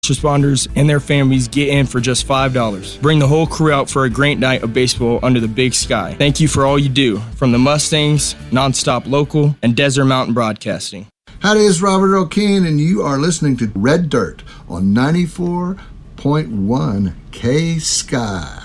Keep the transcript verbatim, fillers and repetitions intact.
responders and their families get in for just five dollars. Bring the whole crew out for a great night of baseball under the big sky. Thank you for all you do, from the Mustangs, Nonstop Local, and Desert Mountain Broadcasting. Howdy, it's Robert Earl Keen, and you are listening to Red Dirt on ninety-four point one K-Sky.